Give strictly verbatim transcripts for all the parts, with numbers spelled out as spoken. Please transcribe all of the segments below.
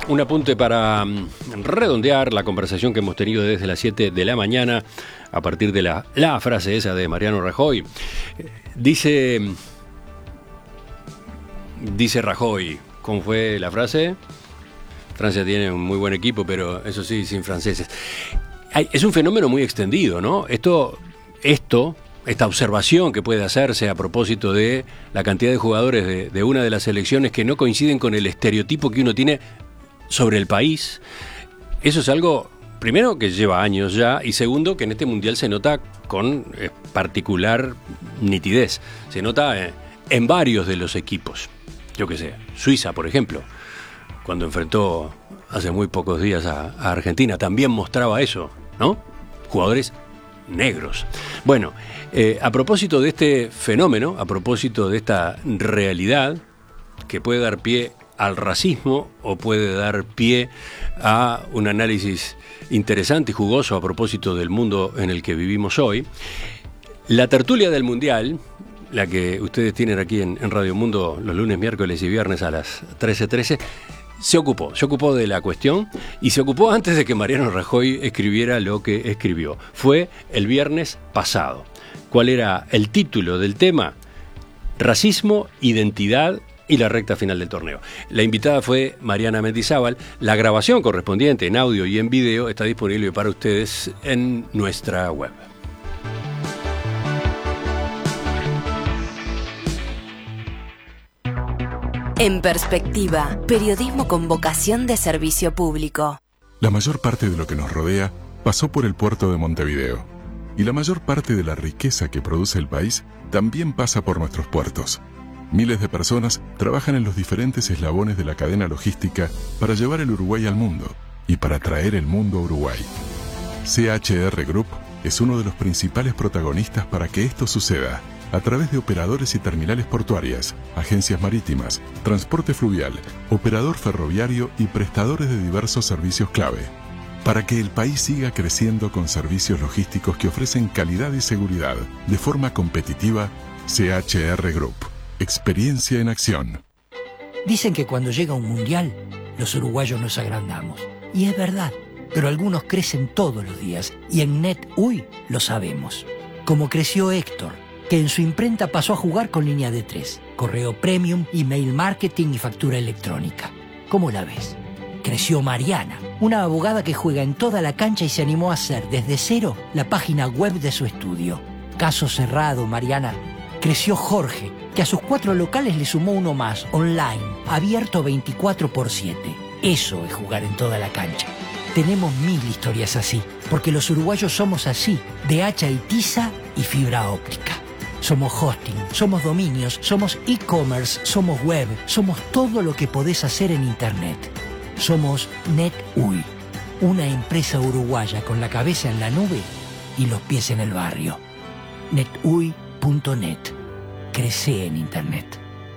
un apunte para redondear la conversación que hemos tenido desde las siete de la mañana a partir de la, la frase esa de Mariano Rajoy. Dice, dice Rajoy, ¿cómo fue la frase? Francia tiene un muy buen equipo, pero eso sí, sin franceses. Hay, es un fenómeno muy extendido, ¿no? Esto, esto, esta observación que puede hacerse a propósito de la cantidad de jugadores de, de una de las selecciones que no coinciden con el estereotipo que uno tiene sobre el país, eso es algo, primero, que lleva años ya, y segundo, que en este mundial se nota con eh, particular nitidez. Se nota eh, en varios de los equipos. Yo qué sé, Suiza, por ejemplo, cuando enfrentó hace muy pocos días a, a Argentina, también mostraba eso, ¿no? Jugadores negros. Bueno, eh, a propósito de este fenómeno, a propósito de esta realidad que puede dar pie al racismo o puede dar pie a un análisis interesante y jugoso a propósito del mundo en el que vivimos hoy, la tertulia del Mundial, la que ustedes tienen aquí en, en Radio Mundo los lunes, miércoles y viernes a las trece trece, se ocupó, se ocupó de la cuestión y se ocupó antes de que Mariano Rajoy escribiera lo que escribió. Fue el viernes pasado. ¿Cuál era el título del tema? Racismo, identidad y la recta final del torneo. La invitada fue Mariana Mendizábal. La grabación correspondiente en audio y en video está disponible para ustedes en nuestra web. En Perspectiva, periodismo con vocación de servicio público. La mayor parte de lo que nos rodea pasó por el puerto de Montevideo. Y la mayor parte de la riqueza que produce el país también pasa por nuestros puertos. Miles de personas trabajan en los diferentes eslabones de la cadena logística para llevar el Uruguay al mundo y para traer el mundo a Uruguay. C H R Group es uno de los principales protagonistas para que esto suceda, a través de operadores y terminales portuarias, agencias marítimas, transporte fluvial, operador ferroviario y prestadores de diversos servicios clave. Para que el país siga creciendo con servicios logísticos que ofrecen calidad y seguridad de forma competitiva, C H R Group. Experiencia en acción. Dicen que cuando llega un mundial, los uruguayos nos agrandamos. Y es verdad, pero algunos crecen todos los días. Y en NetUI lo sabemos. Como creció Héctor, que en su imprenta pasó a jugar con línea de tres. Correo premium, email marketing y factura electrónica. ¿Cómo la ves? Creció Mariana, una abogada que juega en toda la cancha y se animó a hacer desde cero la página web de su estudio. Caso cerrado, Mariana. Creció Jorge, que a sus cuatro locales le sumó uno más, online, abierto veinticuatro por siete. Eso es jugar en toda la cancha. Tenemos mil historias así, porque los uruguayos somos así, de hacha y tiza y fibra óptica. Somos hosting, somos dominios, somos e-commerce, somos web, somos todo lo que podés hacer en Internet. Somos NetUI, una empresa uruguaya con la cabeza en la nube y los pies en el barrio. netui punto net. Crece en Internet.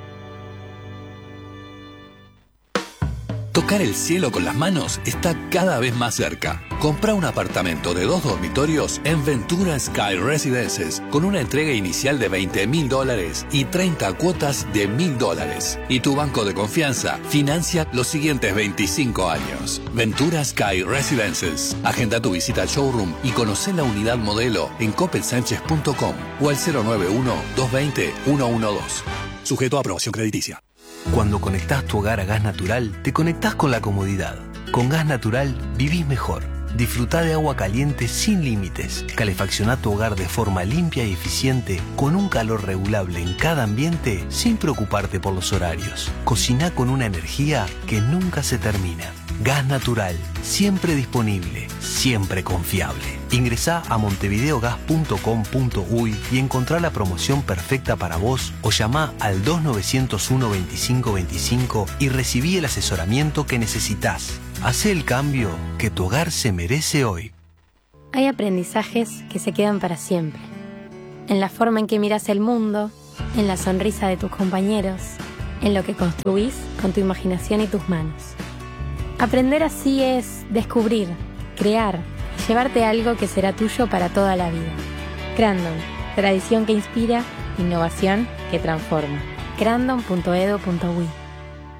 Tocar el cielo con las manos está cada vez más cerca. Compra un apartamento de dos dormitorios en Ventura Sky Residences con una entrega inicial de veinte mil dólares y treinta cuotas de mil dólares. Y tu banco de confianza financia los siguientes veinticinco años. Ventura Sky Residences. Agenda tu visita al showroom y conoce la unidad modelo en coppel sánchez punto com o al cero nueve uno, dos dos cero, uno uno dos. Sujeto a aprobación crediticia. Cuando conectás tu hogar a gas natural, te conectás con la comodidad. Con gas natural, vivís mejor. Disfrutá de agua caliente sin límites. Calefaccioná tu hogar de forma limpia y eficiente, con un calor regulable en cada ambiente, sin preocuparte por los horarios. Cociná con una energía que nunca se termina. Gas natural, siempre disponible, siempre confiable. Ingresá a montevideogas punto com punto uy y encontrá la promoción perfecta para vos o llamá al dos nueve cero uno, veinticinco veinticinco y recibí el asesoramiento que necesitas. Hacé el cambio que tu hogar se merece hoy. Hay aprendizajes que se quedan para siempre. En la forma en que miras el mundo, en la sonrisa de tus compañeros, en lo que construís con tu imaginación y tus manos. Aprender así es descubrir, crear, llevarte algo que será tuyo para toda la vida. Crandon, tradición que inspira, innovación que transforma. crandon punto edu punto uy.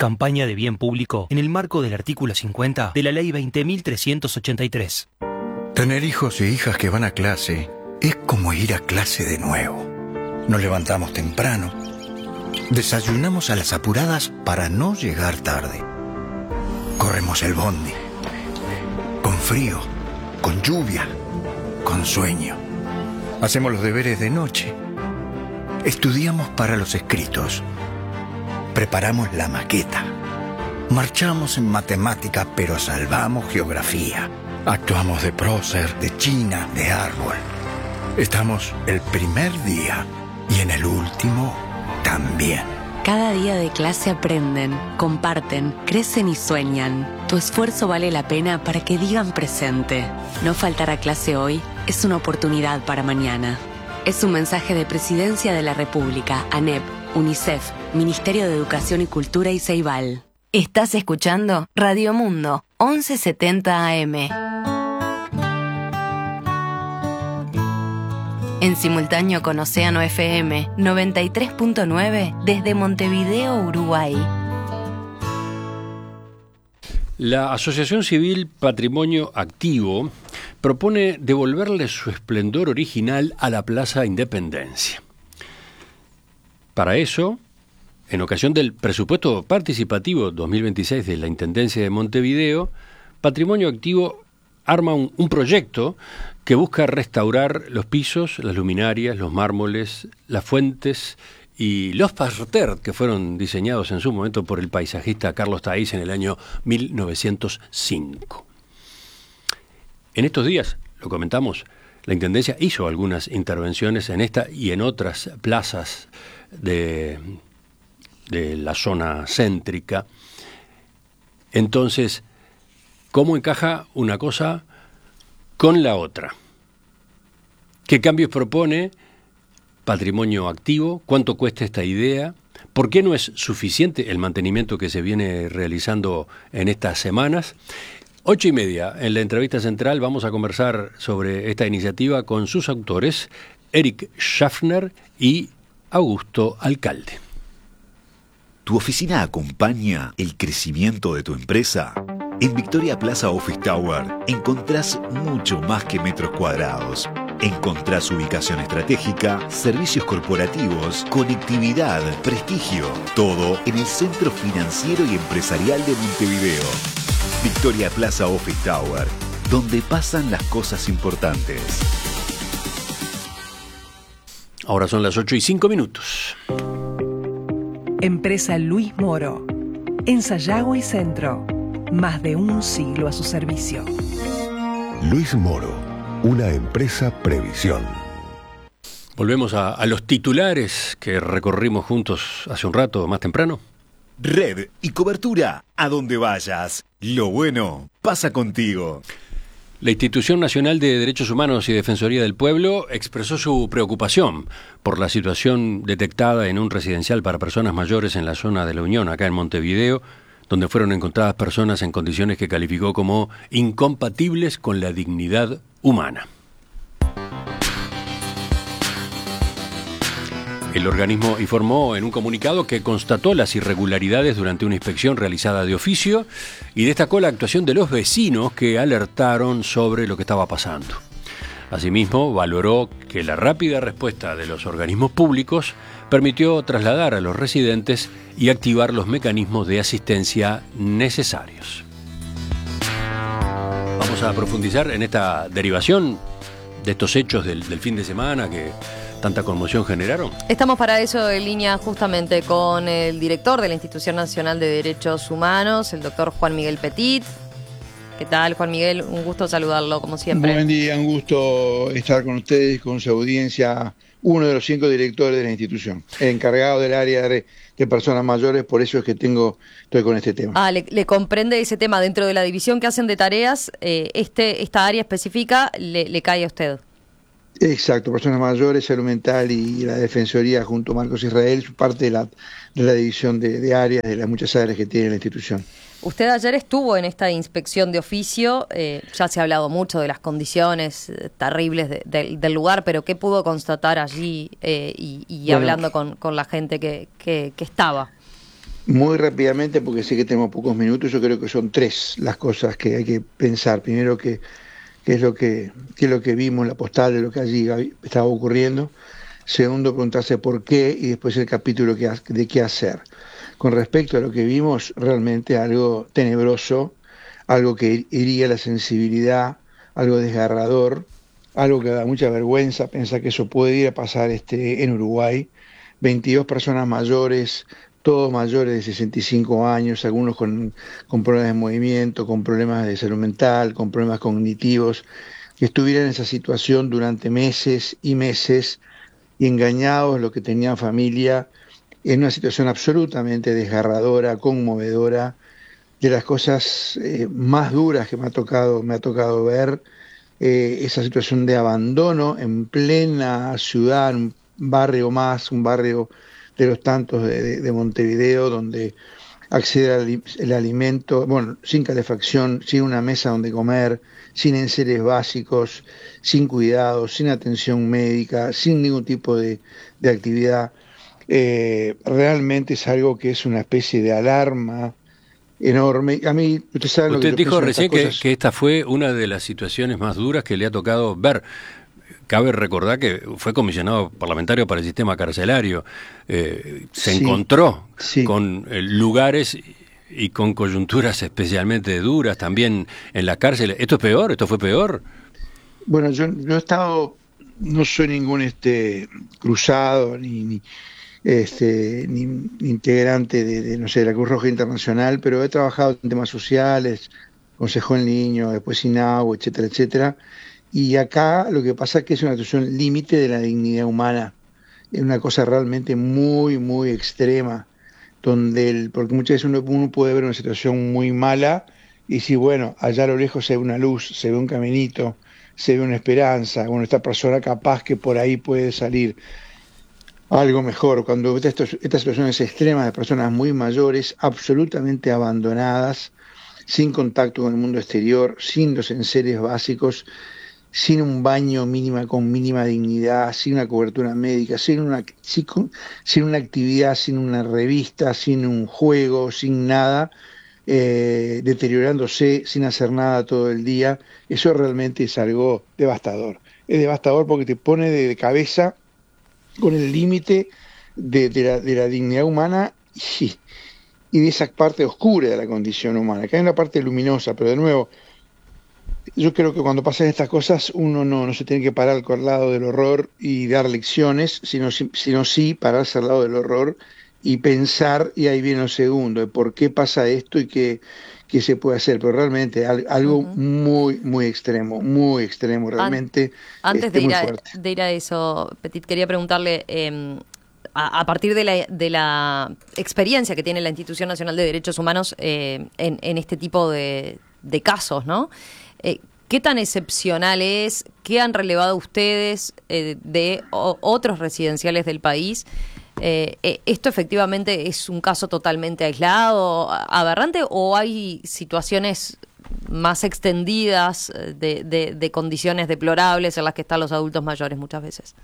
Campaña de bien público en el marco del artículo cincuenta de la Ley veinte mil trescientos ochenta y tres. Tener hijos e hijas que van a clase es como ir a clase de nuevo. Nos levantamos temprano, desayunamos a las apuradas para no llegar tarde. Corremos el bondi, con frío, con lluvia, con sueño. Hacemos los deberes de noche. Estudiamos para los escritos. Preparamos la maqueta. Marchamos en matemática, pero salvamos geografía. Actuamos de prócer, de china, de árbol. Estamos el primer día y en el último también. Cada día de clase aprenden, comparten, crecen y sueñan. Tu esfuerzo vale la pena para que digan presente. No faltar a clase hoy es una oportunidad para mañana. Es un mensaje de Presidencia de la República, ANEP, UNICEF, Ministerio de Educación y Cultura y Ceibal. Estás escuchando Radio Mundo, once setenta A M. En simultáneo con Océano F M noventa y tres punto nueve desde Montevideo, Uruguay. La Asociación Civil Patrimonio Activo propone devolverle su esplendor original a la Plaza Independencia. Para eso, en ocasión del presupuesto participativo dos mil veintiséis de la Intendencia de Montevideo, Patrimonio Activo arma un, un proyecto que busca restaurar los pisos, las luminarias, los mármoles, las fuentes y los parterres que fueron diseñados en su momento por el paisajista Carlos Taís en el año mil novecientos cinco. En estos días, lo comentamos, la Intendencia hizo algunas intervenciones en esta y en otras plazas de, de la zona céntrica. Entonces, ¿cómo encaja una cosa con la otra? ¿Qué cambios propone Patrimonio Activo? ¿Cuánto cuesta esta idea? ¿Por qué no es suficiente el mantenimiento que se viene realizando en estas semanas? Ocho y media, en la entrevista central vamos a conversar sobre esta iniciativa con sus autores, Eric Schaffner y Augusto Alcalde. ¿Tu oficina acompaña el crecimiento de tu empresa? En Victoria Plaza Office Tower encontrás mucho más que metros cuadrados. Encontrás ubicación estratégica, servicios corporativos, conectividad, prestigio. Todo en el centro financiero y empresarial de Montevideo. Victoria Plaza Office Tower, donde pasan las cosas importantes. Ahora son las ocho y cinco minutos. Empresa Luis Moro. En Sayago y Centro. Más de un siglo a su servicio. Luis Moro, una empresa Previsión. Volvemos a, a los titulares que recorrimos juntos hace un rato, más temprano. Red y cobertura a donde vayas. Lo bueno pasa contigo. La Institución Nacional de Derechos Humanos y Defensoría del Pueblo expresó su preocupación por la situación detectada en un residencial para personas mayores en la zona de La Unión, acá en Montevideo, donde fueron encontradas personas en condiciones que calificó como incompatibles con la dignidad humana. El organismo informó en un comunicado que constató las irregularidades durante una inspección realizada de oficio y destacó la actuación de los vecinos que alertaron sobre lo que estaba pasando. Asimismo, valoró que la rápida respuesta de los organismos públicos permitió trasladar a los residentes y activar los mecanismos de asistencia necesarios. Vamos a profundizar en esta derivación de estos hechos del, del fin de semana que tanta conmoción generaron. Estamos para eso en línea justamente con el director de la Institución Nacional de Derechos Humanos, el doctor Juan Miguel Petit. ¿Qué tal, Juan Miguel? Un gusto saludarlo, como siempre. Buen día, un gusto estar con ustedes, con su audiencia, uno de los cinco directores de la institución, encargado del área de, de personas mayores, por eso es que tengo estoy con este tema. Ah, le, le comprende ese tema dentro de la división que hacen de tareas, eh, este esta área específica le, le cae a usted. Exacto, personas mayores, salud mental y la Defensoría junto a Marcos Israel, parte de la, de la división de, de áreas, de las muchas áreas que tiene la institución. Usted ayer estuvo en esta inspección de oficio, eh, ya se ha hablado mucho de las condiciones eh, terribles de, de, del lugar, pero ¿qué pudo constatar allí eh, y, y bueno, hablando con, con la gente que, que, que estaba? Muy rápidamente, porque sé que tenemos pocos minutos, yo creo que son tres las cosas que hay que pensar. Primero, que, que es lo que, que es lo que vimos, la postal de lo que allí estaba ocurriendo. Segundo, preguntarse por qué, y después el capítulo que, de qué hacer. Con respecto a lo que vimos, realmente algo tenebroso, algo que hería la sensibilidad, algo desgarrador, algo que da mucha vergüenza pensar que eso puede ir a pasar este, en Uruguay. veintidós personas mayores, todos mayores de sesenta y cinco años, algunos con, con problemas de movimiento, con problemas de salud mental, con problemas cognitivos, que estuvieran en esa situación durante meses y meses, y engañados los que tenían familia, en una situación absolutamente desgarradora, conmovedora, de las cosas eh, más duras que me ha tocado, me ha tocado ver, eh, esa situación de abandono en plena ciudad, un barrio más, un barrio de los tantos de, de, de Montevideo, donde acceder al el alimento, bueno, sin calefacción, sin una mesa donde comer, sin enseres básicos, sin cuidados, sin atención médica, sin ningún tipo de, de actividad. Eh, realmente es algo que es una especie de alarma enorme. A mí, usted sabe lo que Usted yo dijo pienso de estas recién que, cosas. que esta fue una de las situaciones más duras que le ha tocado ver. Cabe recordar que fue comisionado parlamentario para el sistema carcelario. Eh, se Sí, encontró sí. con eh, lugares y con coyunturas especialmente duras también en la cárcel. ¿Esto es peor? ¿Esto fue peor? Bueno, yo no he estado, no soy ningún este cruzado ni, ni este ni integrante de, de, no sé, de la Cruz Roja Internacional, pero he trabajado en temas sociales, Consejo del Niño, después INAU, etcétera, etcétera. Y acá lo que pasa es que es una situación límite de la dignidad humana, es una cosa realmente muy, muy extrema, donde el, porque muchas veces uno, uno puede ver una situación muy mala y decir, bueno, allá a lo lejos se ve una luz, se ve un caminito, se ve una esperanza, bueno, esta persona capaz que por ahí puede salir algo mejor. Cuando estos, estas situaciones extremas de personas muy mayores, absolutamente abandonadas, sin contacto con el mundo exterior, sin los enseres básicos, sin un baño mínima con mínima dignidad, sin una cobertura médica, sin una, sin, sin una actividad, sin una revista, sin un juego, sin nada, eh, deteriorándose, sin hacer nada todo el día, eso realmente es algo devastador. Es devastador porque te pone de cabeza con el límite de, de, la, de la dignidad humana y, y de esa parte oscura de la condición humana, que hay una parte luminosa, pero de nuevo, yo creo que cuando pasan estas cosas uno no, no se tiene que parar al lado del horror y dar lecciones, sino, sino sí pararse al lado del horror y pensar, y ahí viene lo segundo, de por qué pasa esto y qué, qué se puede hacer, pero realmente algo uh-huh. muy, muy extremo, muy extremo, realmente. Antes este, de, ir muy a, de ir a eso, Petit, quería preguntarle, eh, a, a partir de la, de la experiencia que tiene la Institución Nacional de Derechos Humanos eh, en, en este tipo de, de casos, ¿no? Eh, ¿Qué tan excepcional es? ¿Qué han relevado ustedes eh, de o, otros residenciales del país? Eh, eh, ¿Esto efectivamente es un caso totalmente aislado, aberrante, o hay situaciones más extendidas de, de, de condiciones deplorables en las que están los adultos mayores muchas veces?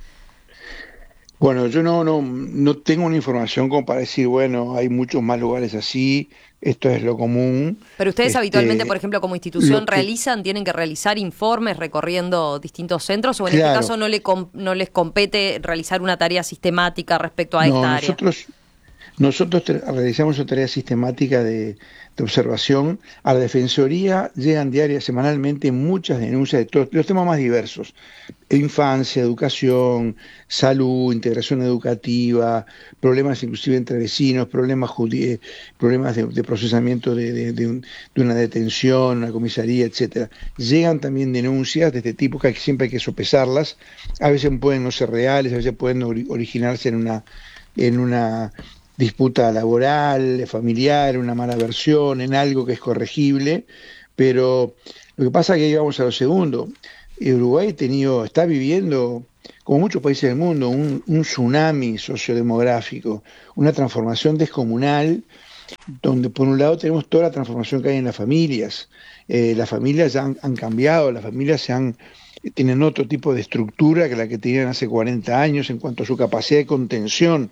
Bueno, yo no, no, no tengo una información como para decir, bueno, hay muchos más lugares así, esto es lo común. Pero ustedes este, habitualmente, por ejemplo, como institución, que, realizan, tienen que realizar informes recorriendo distintos centros, o en claro, este caso no, le com, no les compete realizar una tarea sistemática respecto a no, esta área. Nosotros, nosotros realizamos una tarea sistemática de, de observación. A la Defensoría llegan diarias, semanalmente, muchas denuncias de todos los temas más diversos: infancia, educación, salud, integración educativa, problemas inclusive entre vecinos, problemas judí- problemas de, de procesamiento de, de, de, un, de una detención, una comisaría, etcétera. Llegan también denuncias de este tipo que siempre hay que sopesarlas. A veces pueden no ser reales, a veces pueden ori- originarse en una en una disputa laboral, familiar, una mala versión, en algo que es corregible, pero lo que pasa es que ahí vamos a lo segundo. Uruguay tenido, está viviendo, como muchos países del mundo, un, un tsunami sociodemográfico, una transformación descomunal, donde por un lado tenemos toda la transformación que hay en las familias. Eh, las familias ya han, han cambiado, las familias se han, tienen otro tipo de estructura que la que tenían hace cuarenta años en cuanto a su capacidad de contención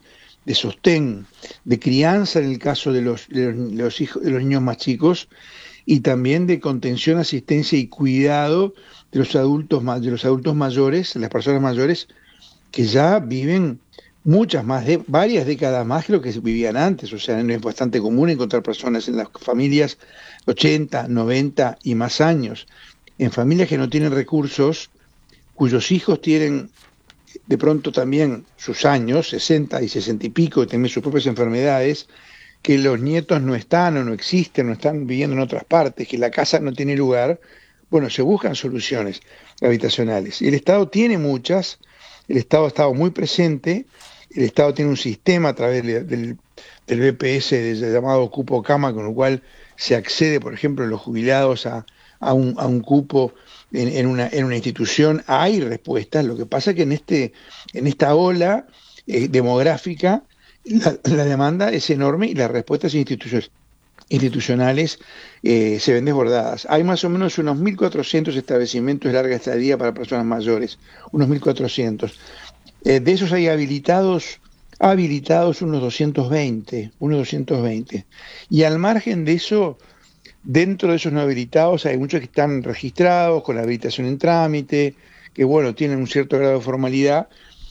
de sostén, de crianza en el caso de los, de los, los hijos, de los niños más chicos, y también de contención, asistencia y cuidado de los adultos, de los adultos mayores, de las personas mayores, que ya viven muchas más, de, varias décadas más que lo que vivían antes. O sea, no es bastante común encontrar personas en las familias ochenta, noventa y más años, en familias que no tienen recursos, cuyos hijos tienen de pronto también sus años, sesenta y sesenta y pico, y también sus propias enfermedades, que los nietos no están o no existen, no están viviendo en otras partes, que la casa no tiene lugar. Bueno, se buscan soluciones habitacionales. Y el Estado tiene muchas, el Estado ha estado muy presente, el Estado tiene un sistema a través del, del, del B P S del llamado cupo cama, con lo cual se accede, por ejemplo, los jubilados a, a, un, a un cupo en, en, una, en una institución. Hay respuestas, lo que pasa es que en, este, en esta ola eh, demográfica la, la demanda es enorme y las respuestas institucionales institucionales eh, se ven desbordadas. Hay más o menos unos mil cuatrocientos establecimientos de larga estadía para personas mayores, unos mil cuatrocientos. Eh, de esos hay habilitados, habilitados unos doscientos veinte, unos doscientos veinte. Y al margen de eso, dentro de esos no habilitados hay muchos que están registrados con la habilitación en trámite, que bueno, tienen un cierto grado de formalidad.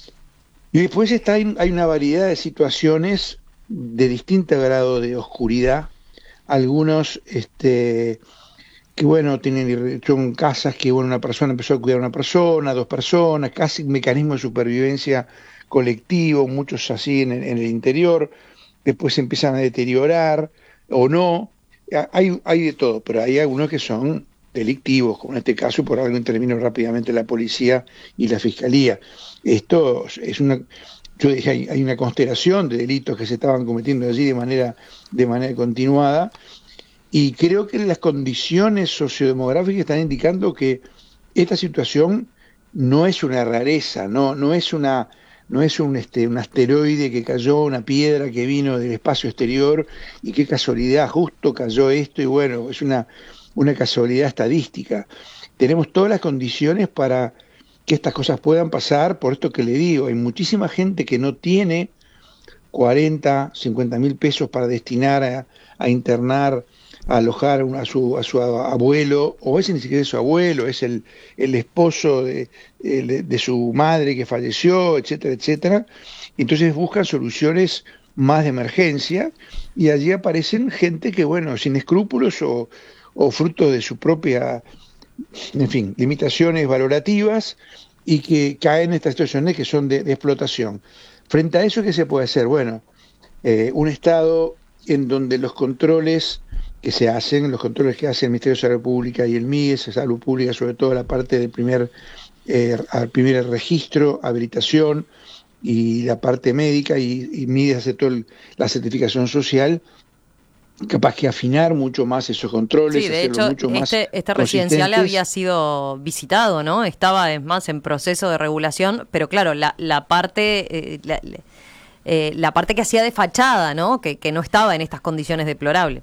Y después está, hay una variedad de situaciones de distinto grado de oscuridad. Algunos este, que bueno, tienen son casas que bueno, una persona empezó a cuidar a una persona, dos personas, casi un mecanismo de supervivencia colectivo, muchos así en, en el interior, después se empiezan a deteriorar o no, hay, hay de todo, pero hay algunos que son delictivos, como en este caso por algo intervino rápidamente la policía y la fiscalía. Esto es una... Yo dije, hay, hay una constelación de delitos que se estaban cometiendo allí de manera, de manera continuada, y creo que las condiciones sociodemográficas están indicando que esta situación no es una rareza, no, no es una, no es un, este, un asteroide que cayó, una piedra que vino del espacio exterior, y qué casualidad, justo cayó esto, y bueno, es una, una casualidad estadística. Tenemos todas las condiciones para que estas cosas puedan pasar, por esto que le digo, hay muchísima gente que no tiene cuarenta, cincuenta mil pesos para destinar a, a internar, a alojar a su, a su abuelo, o ese ni siquiera es su abuelo, es el, el esposo de, de, de su madre que falleció, etcétera, etcétera. Entonces buscan soluciones más de emergencia, y allí aparecen gente que, bueno, sin escrúpulos o, o fruto de su propia... en fin, limitaciones valorativas, y que caen en estas situaciones que son de, de explotación. Frente a eso, ¿qué se puede hacer? Bueno, eh, un Estado en donde los controles que se hacen, los controles que hace el Ministerio de Salud Pública y el M I E S, Salud Pública, sobre todo la parte del primer, eh, al primer registro, habilitación, y la parte médica, y, y M I E S hace toda la certificación social, capaz que afinar mucho más esos controles. Sí, de hecho, mucho más este, este residencial había sido visitado, ¿no? Estaba, es más, en proceso de regulación, pero claro, la, la parte eh, la, eh, la parte que hacía de fachada, ¿no? Que, que no estaba en estas condiciones deplorables.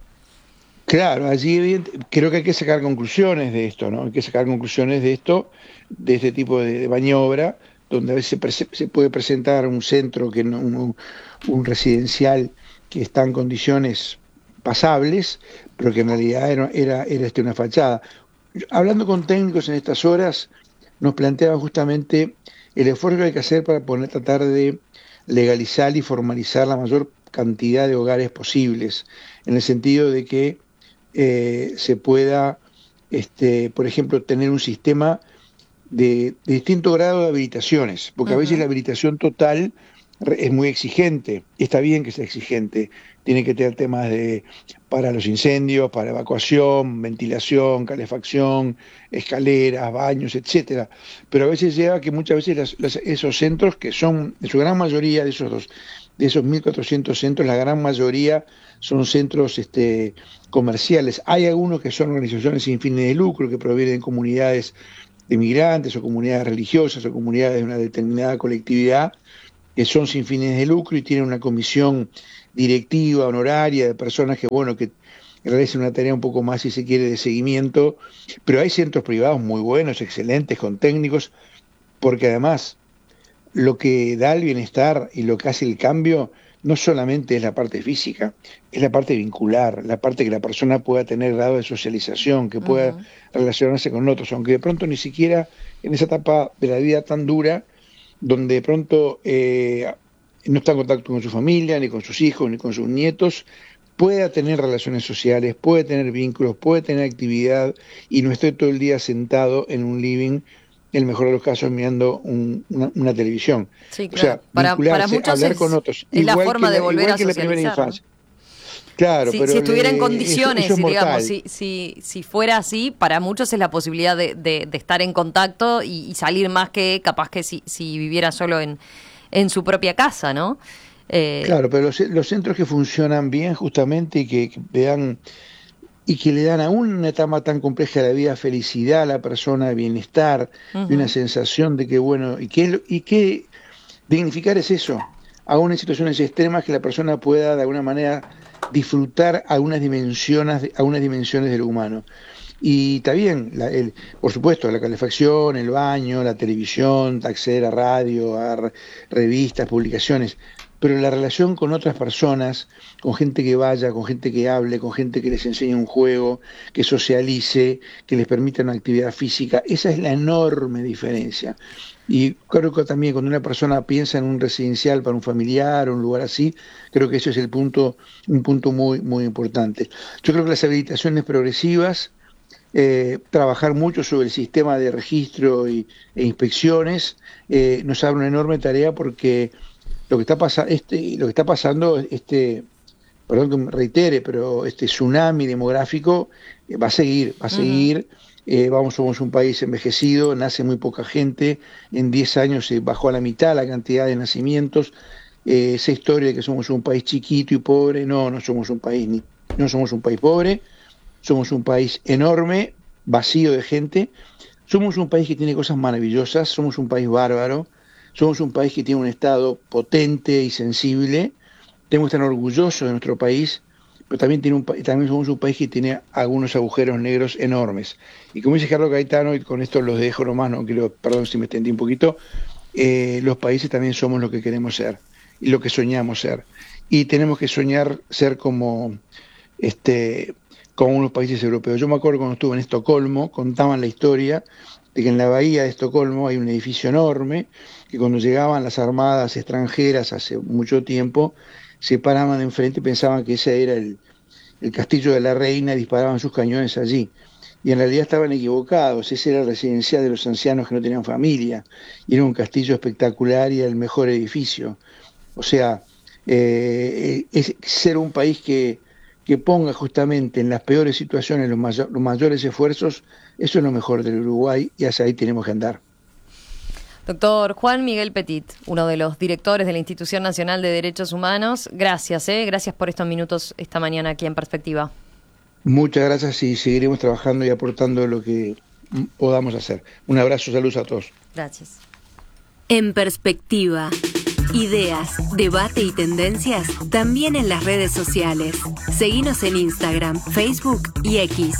Claro, allí creo que hay que sacar conclusiones de esto, ¿no? Hay que sacar conclusiones de esto, de este tipo de, de maniobra, donde a veces se, se puede presentar un centro, que no, un, un residencial que está en condiciones pasables, pero que en realidad era, era, era este, una fachada. Hablando con técnicos en estas horas, nos planteaban justamente el esfuerzo que hay que hacer para poder tratar de legalizar y formalizar la mayor cantidad de hogares posibles, en el sentido de que eh, se pueda, este, por ejemplo, tener un sistema de, de distinto grado de habilitaciones, porque uh-huh. a veces la habilitación total es muy exigente, está bien que sea exigente, tiene que tener temas de para los incendios, para evacuación, ventilación, calefacción, escaleras, baños, etcétera. Pero a veces lleva que muchas veces las, las, esos centros, que son, en su gran mayoría de esos dos, de esos mil cuatrocientos centros, la gran mayoría son centros este, comerciales. Hay algunos que son organizaciones sin fines de lucro, que provienen de comunidades de migrantes o comunidades religiosas o comunidades de una determinada colectividad, que son sin fines de lucro y tienen una comisión directiva, honoraria, de personas que, bueno, que realizan una tarea un poco más, si se quiere, de seguimiento, pero hay centros privados muy buenos, excelentes, con técnicos, porque además lo que da el bienestar y lo que hace el cambio no solamente es la parte física, es la parte vincular, la parte que la persona pueda tener grado de socialización, que pueda uh-huh. relacionarse con otros, aunque de pronto ni siquiera en esa etapa de la vida tan dura, donde de pronto eh, no está en contacto con su familia, ni con sus hijos, ni con sus nietos, pueda tener relaciones sociales, puede tener vínculos, puede tener actividad y no esté todo el día sentado en un living, en el mejor de los casos, mirando un, una, una televisión. Sí, claro. O sea, para, para muchos hablar es, con otros. Es la forma de volver a socializar. socializar, la primera infancia. ¿no? Claro, si, pero si estuviera le, en condiciones, eso, eso digamos, si, si, si fuera así, para muchos es la posibilidad de, de, de estar en contacto y, y salir más que capaz que si, si viviera solo en, en su propia casa, ¿no? Eh, claro, pero los, los centros que funcionan bien justamente y que, que vean y que le dan a una etapa tan compleja de la vida felicidad a la persona, bienestar, uh-huh. y una sensación de que, bueno, y que, y que dignificar es eso, aún en situaciones extremas que la persona pueda de alguna manera disfrutar algunas dimensiones, algunas dimensiones de lo humano. Y está bien, la, el, por supuesto, la calefacción, el baño, la televisión, acceder a radio, a re, revistas, publicaciones, pero la relación con otras personas, con gente que vaya, con gente que hable, con gente que les enseñe un juego, que socialice, que les permita una actividad física, esa es la enorme diferencia. Y creo que también cuando una persona piensa en un residencial para un familiar o un lugar así, creo que ese es el punto, un punto muy, muy importante. Yo creo que las habilitaciones progresivas, eh, trabajar mucho sobre el sistema de registro y, e inspecciones, eh, nos abre una enorme tarea porque lo que está pasando, este, lo que está pasando, este, perdón que me reitere, pero este tsunami demográfico eh, va a seguir, va a seguir. Uh-huh. Eh, vamos, somos un país envejecido, nace muy poca gente, en diez años se bajó a la mitad la cantidad de nacimientos. Eh, esa historia de que somos un país chiquito y pobre, no, no somos un país ni, no somos un país pobre, somos un país enorme, vacío de gente, somos un país que tiene cosas maravillosas, somos un país bárbaro. Somos un país que tiene un Estado potente y sensible, tenemos que estar orgullosos de nuestro país, pero también, tiene un, también somos un país que tiene algunos agujeros negros enormes. Y como dice Carlos Gaetano, y con esto los dejo nomás, no quiero, perdón si me extendí un poquito, eh, los países también somos lo que queremos ser y lo que soñamos ser. Y tenemos que soñar ser como, este, como unos países europeos. Yo me acuerdo cuando estuve en Estocolmo, contaban la historia de que en la bahía de Estocolmo hay un edificio enorme, que cuando llegaban las armadas extranjeras hace mucho tiempo, se paraban enfrente y pensaban que ese era el, el castillo de la reina y disparaban sus cañones allí. Y en realidad estaban equivocados, ese era el residencial de los ancianos que no tenían familia, y era un castillo espectacular y era el mejor edificio. O sea, eh, es ser un país que, que ponga justamente en las peores situaciones los, mayor, los mayores esfuerzos, eso es lo mejor del Uruguay y hacia ahí tenemos que andar. Doctor Juan Miguel Petit, uno de los directores de la Institución Nacional de Derechos Humanos, gracias, ¿eh? gracias por estos minutos esta mañana aquí en Perspectiva. Muchas gracias y seguiremos trabajando y aportando lo que podamos hacer. Un abrazo, saludos a todos. Gracias. En Perspectiva, ideas, debate y tendencias también en las redes sociales. Seguinos en Instagram, Facebook y X.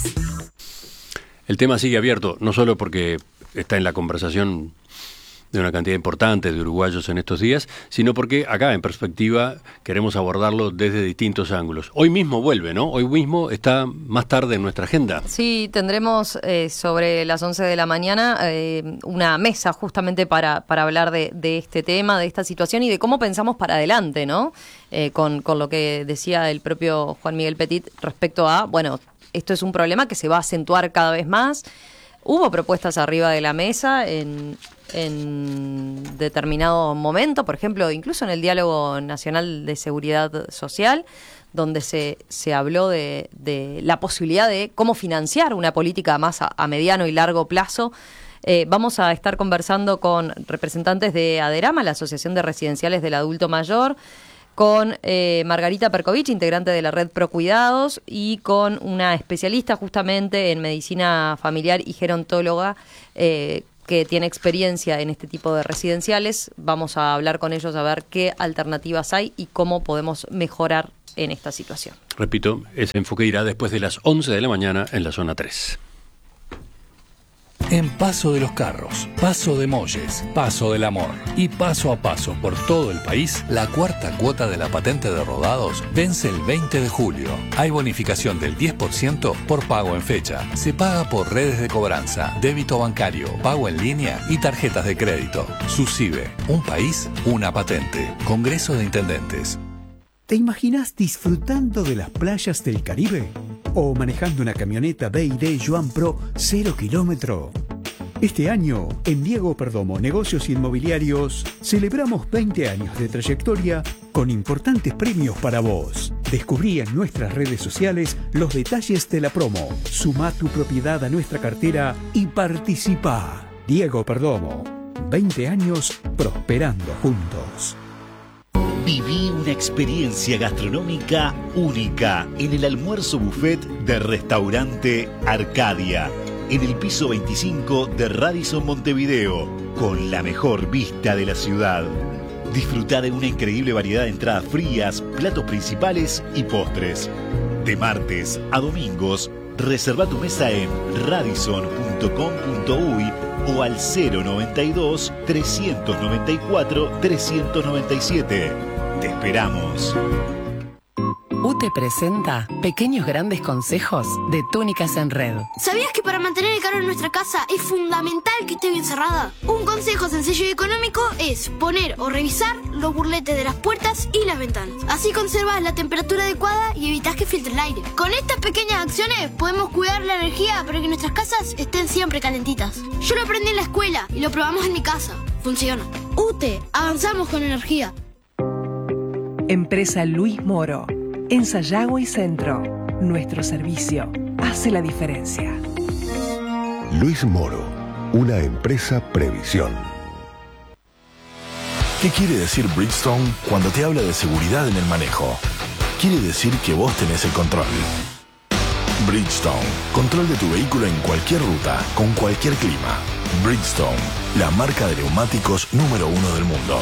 El tema sigue abierto, no solo porque está en la conversación de una cantidad importante de uruguayos en estos días, sino porque acá en Perspectiva queremos abordarlo desde distintos ángulos. Hoy mismo vuelve, ¿no? Hoy mismo está más tarde en nuestra agenda. Sí, tendremos eh, sobre las once de la mañana eh, una mesa justamente para, para hablar de, de este tema, de esta situación y de cómo pensamos para adelante, ¿no? Eh, con, con lo que decía el propio Juan Miguel Petit respecto a, bueno, esto es un problema que se va a acentuar cada vez más. Hubo propuestas arriba de la mesa en, en determinado momento, por ejemplo, incluso en el Diálogo Nacional de Seguridad Social, donde se, se habló de, de la posibilidad de cómo financiar una política más a, a mediano y largo plazo. Eh, vamos a estar conversando con representantes de ADERAMA, la Asociación de Residenciales del Adulto Mayor, con eh, Margarita Perkovich, integrante de la red Procuidados, y con una especialista justamente en medicina familiar y gerontóloga eh, que tiene experiencia en este tipo de residenciales. Vamos a hablar con ellos a ver qué alternativas hay y cómo podemos mejorar en esta situación. Repito, ese enfoque irá después de las once de la mañana en la zona tres. En Paso de los Carros, Paso de Molles, Paso del Amor y paso a paso por todo el país, la cuarta cuota de la patente de rodados vence el veinte de julio. Hay bonificación del diez por ciento por pago en fecha. Se paga por redes de cobranza, débito bancario, pago en línea y tarjetas de crédito. SUSIBE, un país, una patente. Congreso de Intendentes. ¿Te imaginas disfrutando de las playas del Caribe? ¿O manejando una camioneta B y D Yuan Pro cero kilómetro? Este año, en Diego Perdomo Negocios Inmobiliarios, celebramos veinte años de trayectoria con importantes premios para vos. Descubrí en nuestras redes sociales los detalles de la promo. Sumá tu propiedad a nuestra cartera y participá. Diego Perdomo, veinte años prosperando juntos. Viví una experiencia gastronómica única en el almuerzo buffet de Restaurante Arcadia, en el piso veinticinco de Radisson Montevideo, con la mejor vista de la ciudad. Disfruta de una increíble variedad de entradas frías, platos principales y postres. De martes a domingos, reserva tu mesa en radisson punto com punto uy o al cero noventa y dos, trescientos noventa y cuatro, trescientos noventa y siete. Te esperamos. U T E presenta Pequeños Grandes Consejos de Túnicas en Red. ¿Sabías que para mantener el calor en nuestra casa es fundamental que esté bien cerrada? Un consejo sencillo y económico es poner o revisar los burletes de las puertas y las ventanas. Así conservas la temperatura adecuada y evitas que filtre el aire. Con estas pequeñas acciones podemos cuidar la energía para que nuestras casas estén siempre calentitas. Yo lo aprendí en la escuela y lo probamos en mi casa. Funciona. U T E, avanzamos con energía. Empresa Luis Moro. En Sayago y Centro, nuestro servicio hace la diferencia. Luis Moro, una empresa Previsión. ¿Qué quiere decir Bridgestone cuando te habla de seguridad en el manejo? Quiere decir que vos tenés el control. Bridgestone, control de tu vehículo en cualquier ruta, con cualquier clima. Bridgestone, la marca de neumáticos número uno del mundo.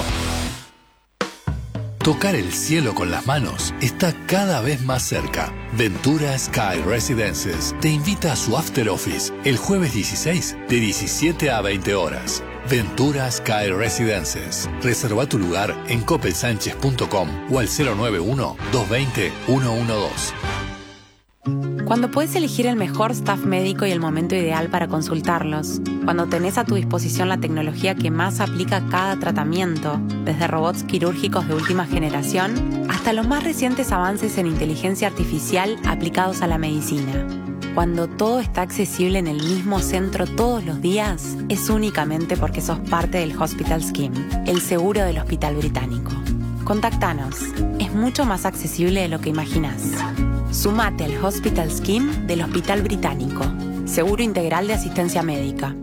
Tocar el cielo con las manos está cada vez más cerca. Ventura Sky Residences te invita a su After Office el jueves dieciséis de diecisiete a veinte horas. Ventura Sky Residences. Reserva tu lugar en copel sánchez punto com o al cero nueve uno, dos dos cero, uno uno dos. Cuando puedes elegir el mejor staff médico y el momento ideal para consultarlos. Cuando tenés a tu disposición la tecnología que más aplica a cada tratamiento, desde robots quirúrgicos de última generación hasta los más recientes avances en inteligencia artificial aplicados a la medicina. Cuando todo está accesible en el mismo centro todos los días, es únicamente porque sos parte del Hospital Scheme, el seguro del Hospital Británico. Contactanos. Es mucho más accesible de lo que imaginás. Sumate al Hospital Scheme del Hospital Británico. Seguro integral de asistencia médica.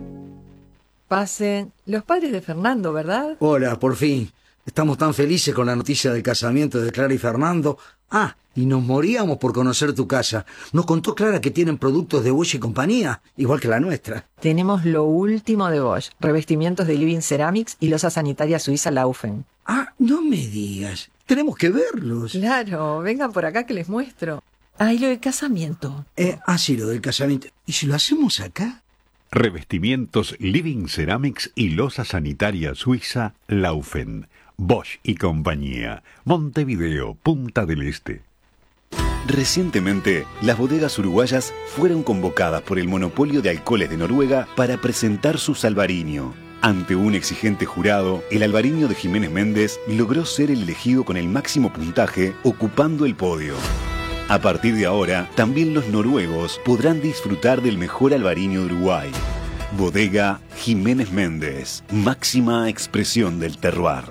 Pasen. Los padres de Fernando, ¿verdad? Hola, por fin. Estamos tan felices con la noticia del casamiento de Clara y Fernando. Ah, y nos moríamos por conocer tu casa. Nos contó Clara que tienen productos de Bosch y compañía, igual que la nuestra. Tenemos lo último de Bosch. Revestimientos de Living Ceramics y losa sanitaria suiza Laufen. Ah, no me digas. Tenemos que verlos. Claro, vengan por acá que les muestro. Ah, y lo del casamiento. Eh, ah, sí, lo del casamiento. ¿Y si lo hacemos acá? Revestimientos Living Ceramics y losa sanitaria suiza Laufen. Bosch y compañía. Montevideo, Punta del Este. Recientemente, las bodegas uruguayas fueron convocadas por el monopolio de alcoholes de Noruega para presentar su Albariño. Ante un exigente jurado, el Albariño de Jiménez Méndez logró ser el elegido con el máximo puntaje, ocupando el podio. A partir de ahora, también los noruegos podrán disfrutar del mejor albariño de Uruguay. Bodega Jiménez Méndez, máxima expresión del terroir.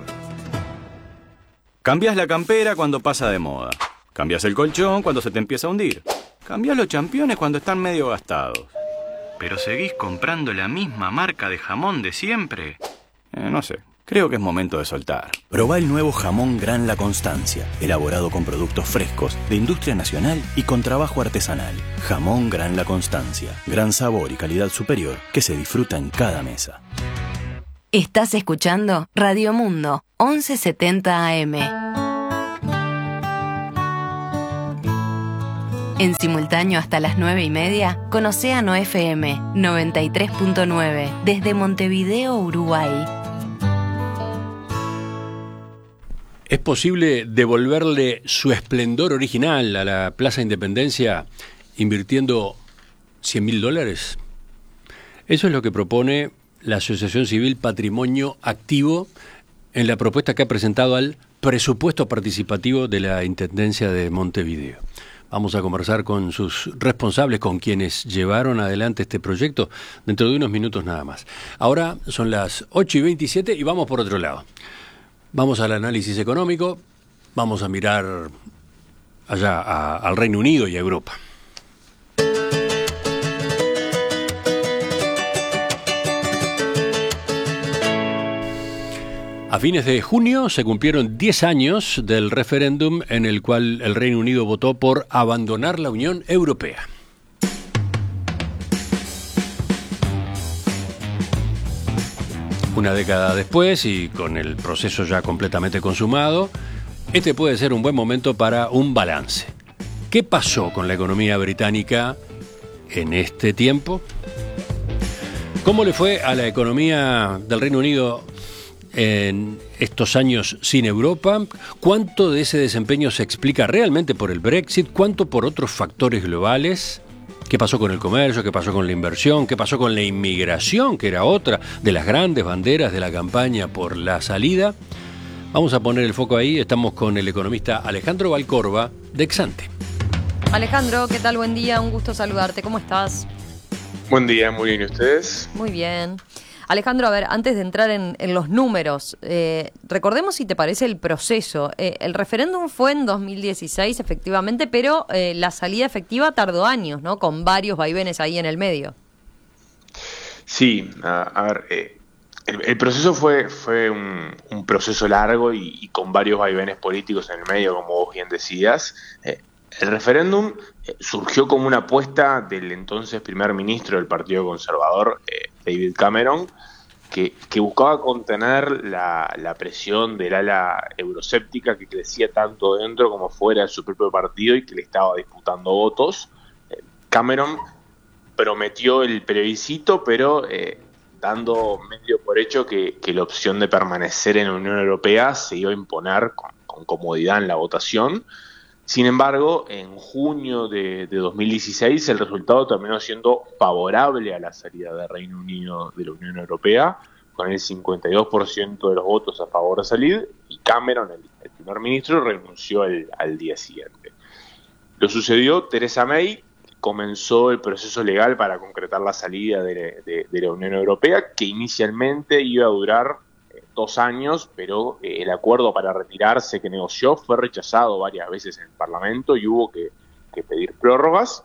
Cambias la campera cuando pasa de moda. Cambias el colchón cuando se te empieza a hundir. Cambias los championes cuando están medio gastados. ¿Pero seguís comprando la misma marca de jamón de siempre? Eh, no sé. Creo que es momento de soltar. Probá el nuevo jamón Gran La Constancia, elaborado con productos frescos, de industria nacional y con trabajo artesanal. Jamón Gran La Constancia, gran sabor y calidad superior que se disfruta en cada mesa. Estás escuchando Radio Mundo, once setenta A M. En simultáneo hasta las nueve y media, con Océano F M noventa y tres punto nueve, desde Montevideo, Uruguay. ¿Es posible devolverle su esplendor original a la Plaza Independencia invirtiendo cien mil dólares? Eso es lo que propone la Asociación Civil Patrimonio Activo en la propuesta que ha presentado al presupuesto participativo de la Intendencia de Montevideo. Vamos a conversar con sus responsables, con quienes llevaron adelante este proyecto, dentro de unos minutos nada más. Ahora son las ocho y veintisiete y vamos por otro lado. Vamos al análisis económico, vamos a mirar allá a, al Reino Unido y a Europa. A fines de junio se cumplieron diez años del referéndum en el cual el Reino Unido votó por abandonar la Unión Europea. Una década después y con el proceso ya completamente consumado, este puede ser un buen momento para un balance. ¿Qué pasó con la economía británica en este tiempo? ¿Cómo le fue a la economía del Reino Unido en estos años sin Europa? ¿Cuánto de ese desempeño se explica realmente por el Brexit? ¿Cuánto por otros factores globales? ¿Qué pasó con el comercio? ¿Qué pasó con la inversión? ¿Qué pasó con la inmigración, que era otra de las grandes banderas de la campaña por la salida? Vamos a poner el foco ahí. Estamos con el economista Alejandro Valcorba, de Exante. Alejandro, ¿qué tal? Buen día, un gusto saludarte. ¿Cómo estás? Buen día, muy bien. ¿Y ustedes? Muy bien. Alejandro, a ver, antes de entrar en, en los números, eh, recordemos si te parece el proceso. Eh, el referéndum fue en dos mil dieciséis, efectivamente, pero eh, la salida efectiva tardó años, ¿no? Con varios vaivenes ahí en el medio. Sí, a, a ver, eh, el, el proceso fue fue un, un proceso largo y, y con varios vaivenes políticos en el medio, como vos bien decías. Eh, el referéndum eh, surgió como una apuesta del entonces primer ministro del Partido Conservador, eh, David Cameron, que, que buscaba contener la, la presión del ala euroscéptica que crecía tanto dentro como fuera de su propio partido y que le estaba disputando votos. Eh, Cameron prometió el plebiscito, pero eh, dando medio por hecho que, que la opción de permanecer en la Unión Europea se iba a imponer con, con comodidad en la votación. Sin embargo, en junio de, de dos mil dieciséis el resultado terminó siendo favorable a la salida del Reino Unido de la Unión Europea, con el cincuenta y dos por ciento de los votos a favor de salir, y Cameron, el, el primer ministro, renunció el, al día siguiente. Lo sucedió Theresa May, comenzó el proceso legal para concretar la salida de, de, de la Unión Europea, que inicialmente iba a durar dos años, pero eh, el acuerdo para retirarse que negoció fue rechazado varias veces en el Parlamento y hubo que, que pedir prórrogas.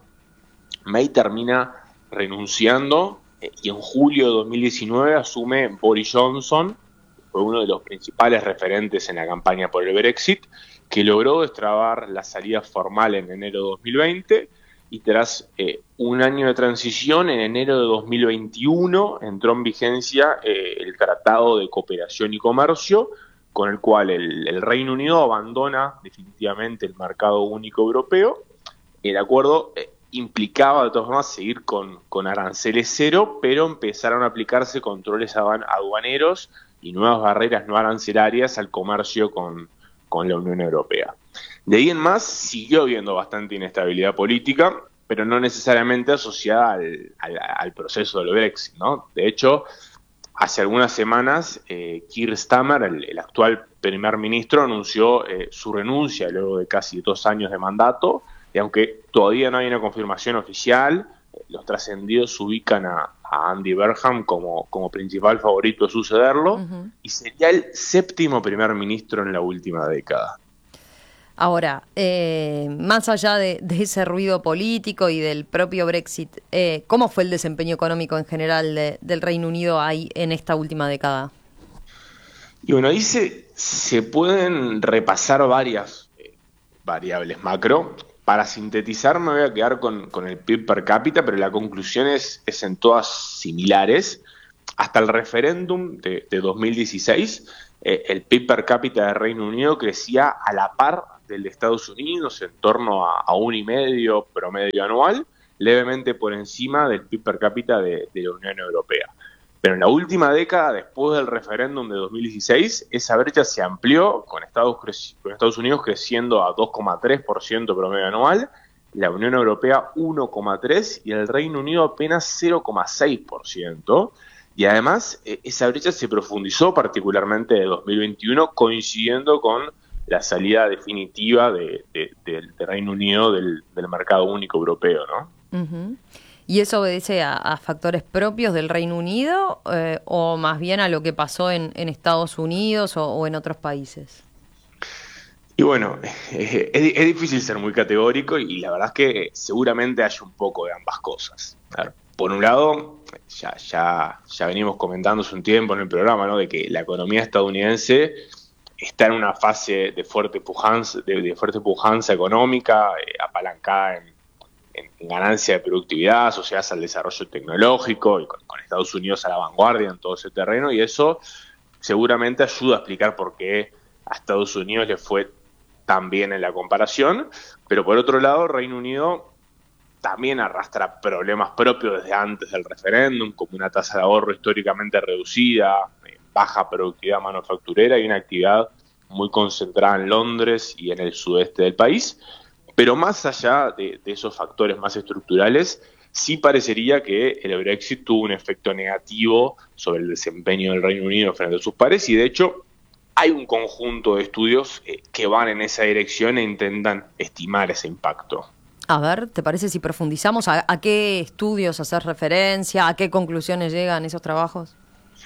May termina renunciando eh, y en julio de dos mil diecinueve asume Boris Johnson, que fue uno de los principales referentes en la campaña por el Brexit, que logró destrabar la salida formal en enero de dos mil veinte. Y tras eh, un año de transición, en enero de dos mil veintiuno entró en vigencia eh, el Tratado de Cooperación y Comercio, con el cual el, el Reino Unido abandona definitivamente el mercado único europeo. El acuerdo eh, implicaba de todas formas seguir con, con aranceles cero, pero empezaron a aplicarse controles aduaneros y nuevas barreras no arancelarias al comercio con, con la Unión Europea. De ahí en más siguió habiendo bastante inestabilidad política, pero no necesariamente asociada al, al, al proceso del Brexit, ¿no? De hecho, hace algunas semanas, eh, Keir Starmer, el, el actual primer ministro, anunció eh, su renuncia luego de casi dos años de mandato, y aunque todavía no hay una confirmación oficial, eh, los trascendidos ubican a, a Andy Burnham como, como principal favorito a sucederlo, uh-huh. y sería el séptimo primer ministro en la última década. Ahora, eh, más allá de, de ese ruido político y del propio Brexit, eh, ¿cómo fue el desempeño económico en general de, del Reino Unido ahí en esta última década? Y bueno, ahí se, se pueden repasar varias eh, variables macro. Para sintetizar me voy a quedar con, con el P I B per cápita, pero la conclusión es, es en todas similares. Hasta el referéndum de, de dos mil dieciséis, eh, el P I B per cápita del Reino Unido crecía a la par del de Estados Unidos, en torno a, a un y medio promedio anual, levemente por encima del P I B per cápita de, de la Unión Europea. Pero en la última década, después del referéndum de dos mil dieciséis, esa brecha se amplió, con Estados, con Estados Unidos creciendo a dos coma tres por ciento promedio anual, la Unión Europea uno coma tres por ciento y el Reino Unido apenas cero coma seis por ciento. Y además, esa brecha se profundizó particularmente de dos mil veintiuno, coincidiendo con la salida definitiva de, de, de, de Reino Unido del, del mercado único europeo, ¿no? Uh-huh. ¿Y eso obedece a, a factores propios del Reino Unido eh, o más bien a lo que pasó en, en Estados Unidos o, o en otros países? Y bueno, eh, es, es difícil ser muy categórico y la verdad es que seguramente hay un poco de ambas cosas. A ver, por un lado, ya, ya, ya venimos comentando hace un tiempo en el programa, ¿no?, de que la economía estadounidense está en una fase de fuerte pujanza, de, de fuerte pujanza económica, eh, apalancada en en ganancia de productividad, asociadas al desarrollo tecnológico y con, con Estados Unidos a la vanguardia en todo ese terreno, y eso seguramente ayuda a explicar por qué a Estados Unidos le fue tan bien en la comparación, pero por otro lado Reino Unido también arrastra problemas propios desde antes del referéndum, como una tasa de ahorro históricamente reducida, eh, baja productividad manufacturera y una actividad muy concentrada en Londres y en el sudeste del país. Pero más allá de, de esos factores más estructurales, sí parecería que el Brexit tuvo un efecto negativo sobre el desempeño del Reino Unido frente a sus pares, y de hecho hay un conjunto de estudios eh, que van en esa dirección e intentan estimar ese impacto. A ver, ¿te parece si profundizamos? ¿A, a qué estudios hacer referencia? ¿A qué conclusiones llegan esos trabajos?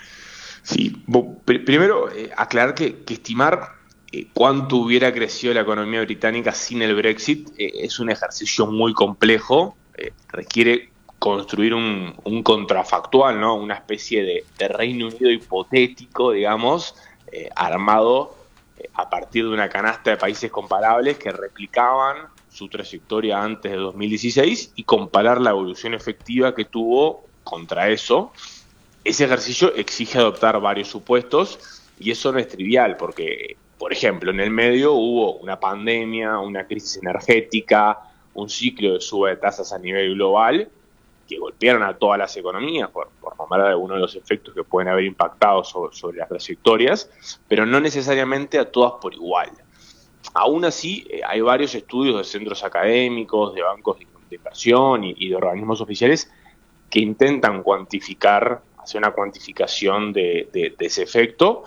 Sí, pr- primero eh, aclarar que, que estimar Eh, cuánto hubiera crecido la economía británica sin el Brexit eh, es un ejercicio muy complejo, eh, requiere construir un, un contrafactual, ¿no?, una especie de, de Reino Unido hipotético, digamos, eh, armado eh, a partir de una canasta de países comparables que replicaban su trayectoria antes de dos mil dieciséis y comparar la evolución efectiva que tuvo contra eso. Ese ejercicio exige adoptar varios supuestos y eso no es trivial porque, por ejemplo, en el medio hubo una pandemia, una crisis energética, un ciclo de suba de tasas a nivel global que golpearon a todas las economías, por, por nombrar algunos de los efectos que pueden haber impactado sobre, sobre las trayectorias, pero no necesariamente a todas por igual. Aún así, eh, hay varios estudios de centros académicos, de bancos de, de inversión y, y de organismos oficiales que intentan cuantificar, hacer una cuantificación de, de, de ese efecto.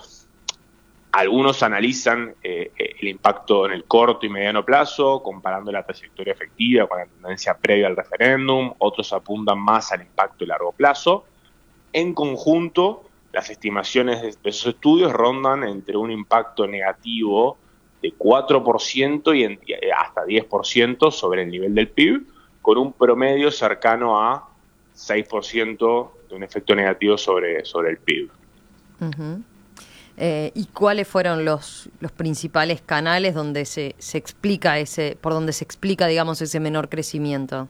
Algunos analizan eh, el impacto en el corto y mediano plazo, comparando la trayectoria efectiva con la tendencia previa al referéndum. Otros apuntan más al impacto a largo plazo. En conjunto, las estimaciones de esos estudios rondan entre un impacto negativo de cuatro por ciento y hasta diez por ciento sobre el nivel del P I B, con un promedio cercano a seis por ciento de un efecto negativo sobre, sobre el P I B. Uh-huh. Eh, ¿Y cuáles fueron los, los principales canales donde se, se explica ese, por donde se explica, digamos, ese menor crecimiento?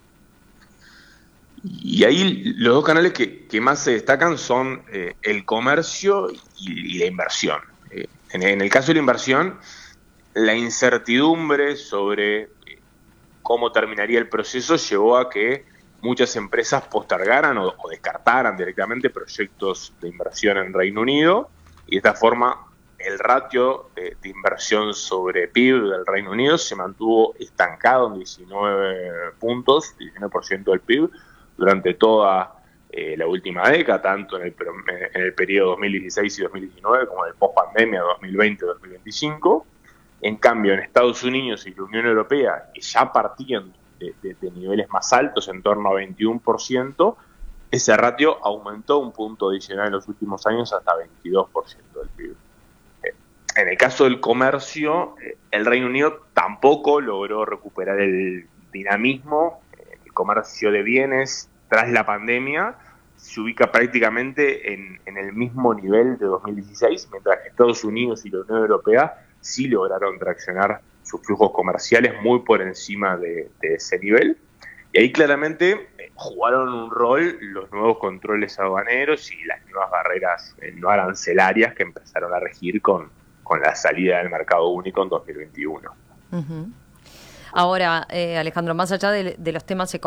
Y ahí los dos canales que, que más se destacan son eh, el comercio y, y la inversión. Eh, en, en el caso de la inversión, la incertidumbre sobre eh, cómo terminaría el proceso llevó a que muchas empresas postergaran o, o descartaran directamente proyectos de inversión en Reino Unido. Y de esta forma, el ratio de, de inversión sobre P I B del Reino Unido se mantuvo estancado en diecinueve puntos, diecinueve por ciento del P I B, durante toda eh, la última década, tanto en el, en el periodo dos mil dieciséis y dos mil diecinueve como en el post-pandemia dos mil veinte y dos mil veinticinco. En cambio, en Estados Unidos y la Unión Europea, que ya partían de, de, de niveles más altos, en torno a veintiuno por ciento, ese ratio aumentó un punto adicional en los últimos años hasta veintidós por ciento del P I B. Eh, en el caso del comercio, eh, el Reino Unido tampoco logró recuperar el dinamismo. Eh, el comercio de bienes, tras la pandemia, se ubica prácticamente en, en el mismo nivel de dos mil dieciséis, mientras que Estados Unidos y la Unión Europea sí lograron traccionar sus flujos comerciales muy por encima de, de ese nivel. Y ahí claramente eh, jugaron un rol los nuevos controles aduaneros y las nuevas barreras eh, no arancelarias que empezaron a regir con, con la salida del mercado único en dos mil veintiuno. Uh-huh. Ahora, eh, Alejandro, más allá de, de los temas económicos,